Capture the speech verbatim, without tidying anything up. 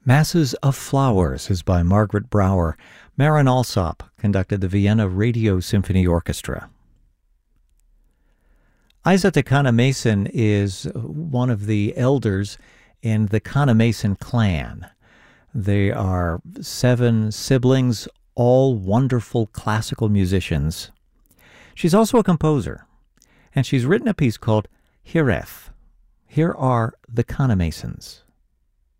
Masses of Flowers is by Margaret Brouwer. Marin Alsop conducted the Vienna Radio Symphony Orchestra. Isa Takana Mason is one of the elders in the Kana Mason clan. They are seven siblings, all wonderful classical musicians. She's also a composer, and she's written a piece called Hireth. Here are the Kana Masons.